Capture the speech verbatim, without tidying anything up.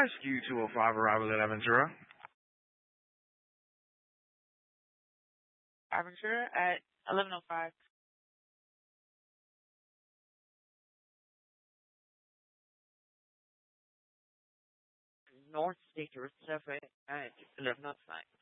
Rescue two oh five arrival at Aventura. Aventura at eleven oh five. North State Reserve at eleven oh five.